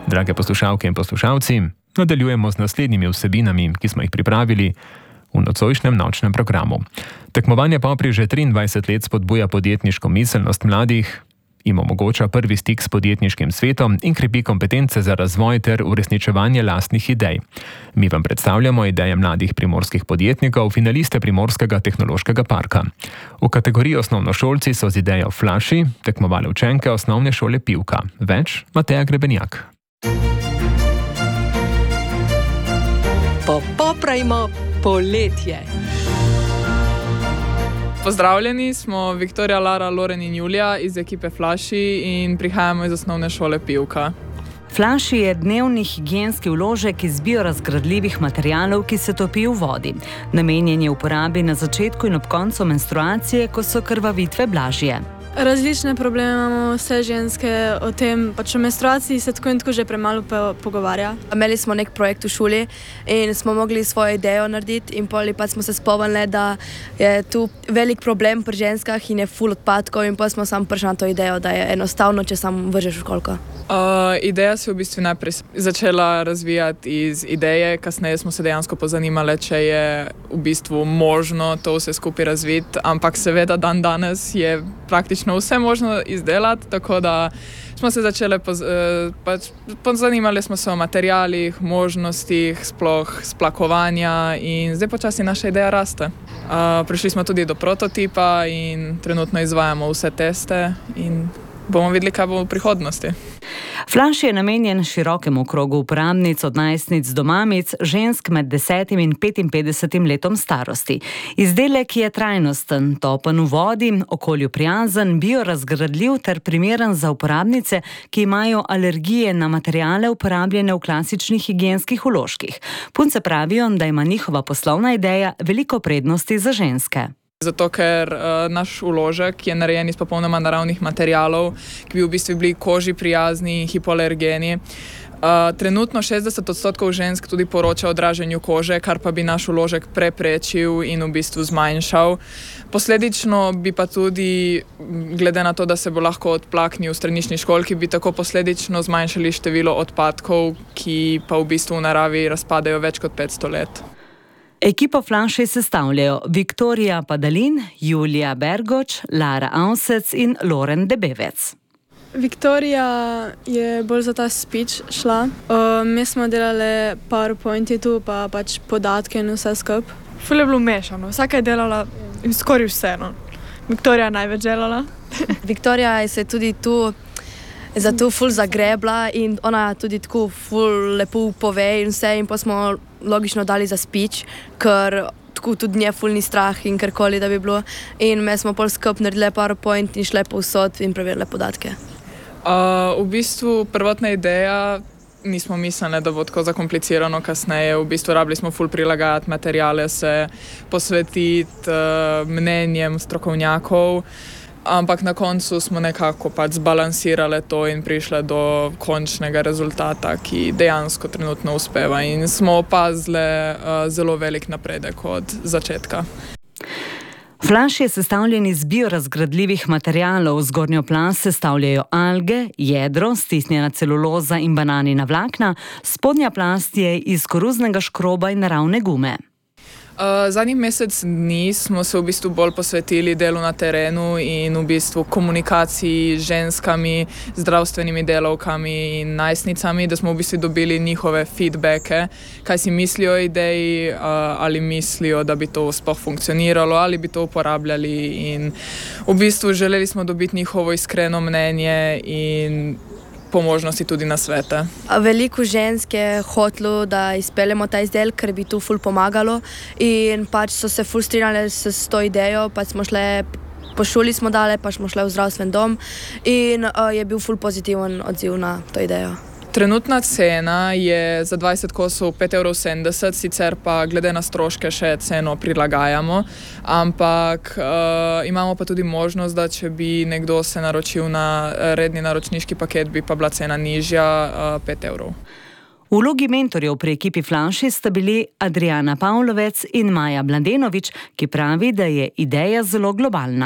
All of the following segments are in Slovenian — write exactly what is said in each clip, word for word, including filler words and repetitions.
Drage poslušalke in poslušalci, nadaljujemo z naslednjimi vsebinami, ki smo jih pripravili v nocojšnjem nočnem programu. Tekmovanje Popri že triindvajset let spodbuja podjetniško miselnost mladih, jim omogoča prvi stik s podjetniškim svetom in krepi kompetence za razvoj ter uresničevanje lastnih idej. Mi vam predstavljamo ideje mladih primorskih podjetnikov, finaliste Primorskega tehnološkega parka. V kategoriji osnovnošolci so z idejo Flaši tekmovale učenke osnovne šole Pivka. Več Mateja Grebenjak. Popoprajmo poletje. Pozdravljeni, smo Viktorija, Lara, Loren in Julija iz ekipe Flaši in prihajamo iz osnovne šole Pivka. Flaši je dnevni higienski vložek iz biorazgradljivih materialov, ki se topi v vodi. Namenjen je uporabi na začetku in ob koncu menstruacije, ko so krvavitve blažje. Različne probleme imamo vse ženske o tem, pač o menstruaciji se tako in tako že premalo pogovarja. Imeli smo nek projekt v šoli in smo mogli svojo idejo narediti in poli pa smo se spomnili, da je tu velik problem pri ženskah in je ful odpadkov in pa smo sam prišli na to idejo, da je enostavno, če sam vržeš v školko. Uh, ideja se je v bistvu najprej začela razvijati iz ideje, kasneje smo se dejansko pozanimali, če je v bistvu možno to vse skupaj razviti, ampak seveda dan danes je praktično vse možno izdelati, tako da smo se začeli poz, pač, pozanimali smo se o materialih, možnostih, sploh splakovanja in zdaj počasi naša ideja raste. Uh, prišli smo tudi do prototipa in trenutno izvajamo vse teste in bomo videli, kaj bo v prihodnosti. Flaš je namenjen širokemu krogu uporabnic od najstnic do mamic, žensk med desetim in petinpetdesetim letom starosti. Izdelek je trajnosten, topen v vodi, okolju prijazen, biorazgradljiv ter primeren za uporabnice, ki imajo alergije na materiale uporabljene v klasičnih higienskih vložkih. Punce pravijo, da ima njihova poslovna ideja veliko prednosti za ženske. Zato, ker uh, naš vložek je narejen iz popolnoma naravnih materialov, ki bi v bistvu bili koži prijazni in hipoalergeni. Uh, trenutno šestdeset odstotkov žensk tudi poroča o draženju kože, kar pa bi naš vložek preprečil in v bistvu zmanjšal. Posledično bi pa tudi, glede na to, da se bo lahko odplaknil v stranični školjki, bi tako posledično zmanjšali število odpadkov, ki pa v bistvu v naravi razpadajo več kot petsto let. Ekipo Flaši sestavljajo Viktorija Padalin, Julija Bergoč, Lara Avsec in Loren Debevec. Viktorija je bolj za ta speech šla. Uh, mi smo delali PowerPointi tu, pa pač podatke in vse skup. Ful je bilo mešano, vsaka je delala skoraj vse. No. Viktorija največ delala. Viktorija se je tudi tu zato ful zagrebla in ona tudi tako ful lepo pove in vse in pa smo logično dali za speech, ker tako tudi nje ful ni strah in karkoli da bi bilo in me smo pol skup naredili PowerPoint in šle povsod in preverili podatke. Uh, v bistvu prvotna ideja nismo mislili, da bo tako zakomplicirano kasneje, v bistvu rabili smo ful prilagajati materiale, se posvetiti uh, mnenjem strokovnjakov. Ampak na koncu smo nekako pač zbalansirali to in prišli do končnega rezultata, ki dejansko trenutno uspeva in smo opazili uh, zelo velik napredek od začetka. Flaš je sestavljen iz biorazgradljivih materialov. Zgornjo plast sestavljajo alge, jedro, stisnjena celuloza in bananina vlakna, spodnja plast je iz koruznega škroba in naravne gume. Uh, zadnjih mesec dni smo se v bistvu bolj posvetili delu na terenu in v bistvu komunikaciji z ženskami, zdravstvenimi delavkami in najstnicami, da smo v bistvu dobili njihove feedbacke, kaj si mislijo o ideji, uh, ali mislijo, da bi to sploh funkcioniralo, ali bi to uporabljali in v bistvu želeli smo dobiti njihovo iskreno mnenje in po možnosti tudi na svete. Veliko žensk je hotelo, da izpeljemo ta izdelek, ker bi tu ful pomagalo in pač so se ful strinjali s, s to idejo, pač smo šle, po šoli smo dali, pa smo šle v zdravstven dom in uh, je bil ful pozitiven odziv na to idejo. Trenutna cena je za dvajset kosov pet evrov sedemdeset, sicer pa glede na stroške še ceno prilagajamo, ampak uh, imamo pa tudi možnost, da če bi nekdo se naročil na redni naročniški paket, bi pa bila cena nižja uh, pet evrov. V vlogi mentorjev pri ekipi Flaši sta bili Adriana Pavlovec in Maja Mladenovič, ki pravi, da je ideja zelo globalna.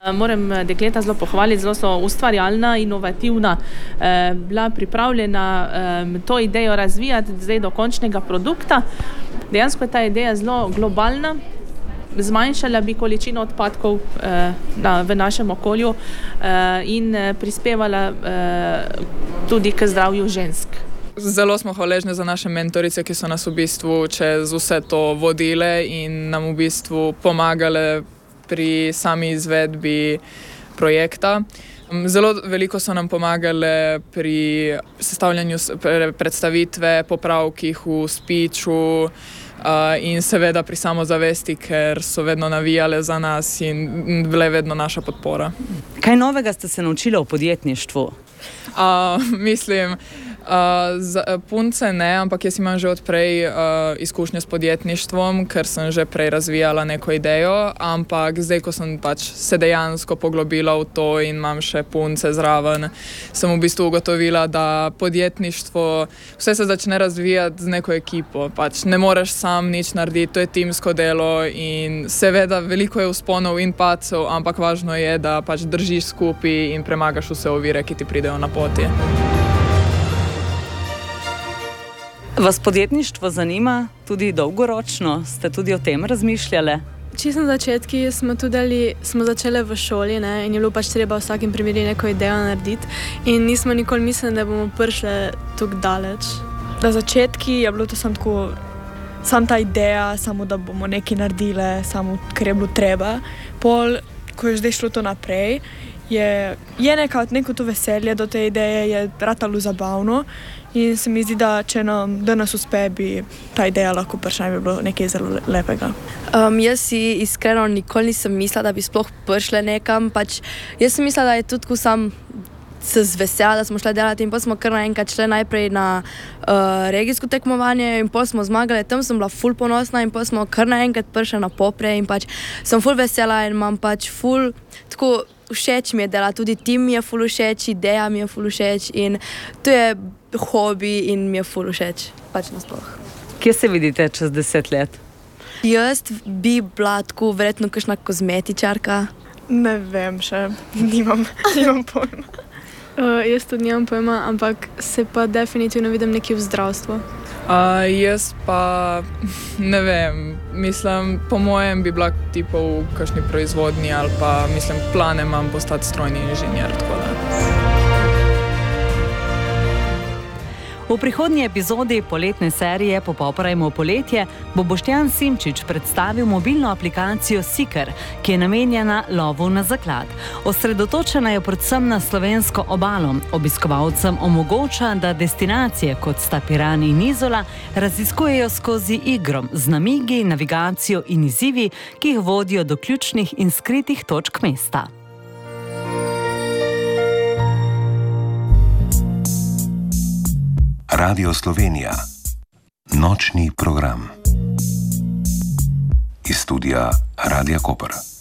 Moram dekleta zelo pohvaliti, zelo so ustvarjalna, inovativna, eh, bila pripravljena eh, to idejo razvijati zdaj do končnega produkta. Dejansko je ta ideja zelo globalna, zmanjšala bi količino odpadkov eh, na, v našem okolju eh, in prispevala eh, tudi k zdravju žensk. Zelo smo hvaležni za naše mentorice, ki so nas v bistvu čez vse to vodile in nam v bistvu pomagale pri sami izvedbi projekta. Zelo veliko so nam pomagale pri sestavljanju predstavitve, popravkih v speechu in seveda pri samozavesti, ker so vedno navijale za nas in bile vedno naša podpora. Kaj novega ste se naučili o podjetništvu? Uh, mislim, Uh, za punce ne, ampak jaz imam že odprej uh, izkušnje s podjetništvom, ker sem že prej razvijala neko idejo, ampak zdaj, ko sem pač se dejansko poglobila v to in imam še punce zraven, sem v bistvu ugotovila, da podjetništvo, vse se začne razvijati z neko ekipo, pač ne moreš sam nič narediti, to je timsko delo in seveda veliko je vzponov in padcev, ampak važno je, da pač držiš skupaj in premagaš vse ovire, ki ti pridejo na poti. Vas podjetništvo zanima tudi dolgoročno? Ste tudi o tem razmišljali? Čisto na začetku smo tudi smo začeli v šoli, ne, in je bilo pač treba v vsakem primeru neko idejo narediti in nismo nikoli mislili, da bomo prišli tako daleč. Na začetku je bilo to samo tako, samo ta ideja, samo da bomo nekaj naredili, samo ker je bilo treba. Pol, ko je zdaj šlo to naprej, je, je neka, neko to veselje do te ideje, je ratalo zabavno. In se mi zdi, da če nam, da nas uspe, bi ta ideja lahko prišla in bi bilo nekaj zelo lepega. Um, jaz si iskreno nikoli nisem mislila, da bi sploh prišle nekam. Pač, jaz sem mislila, da je tudi, ko sem se zvesela, da smo šli delati in pa smo kar naenkrat šli najprej na uh, regijsko tekmovanje in pa smo zmagali, tam sem bila ful ponosna in pa smo kar naenkrat prišli na popre in pač sem ful vesela in imam pač ful tako všeč mi je dela, tudi tim mi je ful všeč, ideja mi je ful všeč in to je hobi in mi je ful všeč, pač nasploh. Kje se vidite čez deset let? Jaz bi bila tako verjetno kakšna kozmetičarka. Ne vem še, nimam, nimam pojma. Uh, jaz tudi nimam pojma, ampak se pa definitivno vidim nekje v zdravstvu. Uh, jaz pa ne vem, mislim, po mojem bi bila tipo v kakšni proizvodnji ali pa, mislim, plane imam postati strojni inženir, tako da. V prihodnji epizodi poletne serije Popoprajmo poletje bo Boštjan Simčič predstavil mobilno aplikacijo Seeker, ki je namenjena lovu na zaklad. Osredotočena je predvsem na slovensko obalo. Obiskovalcem omogoča, da destinacije, kot sta Piran in Izola, raziskujejo skozi igro, z namigi, navigacijo in izzivi, ki jih vodijo do ključnih in skritih točk mesta. Radio Slovenija. Nočni program. Iz studia Radia Koper.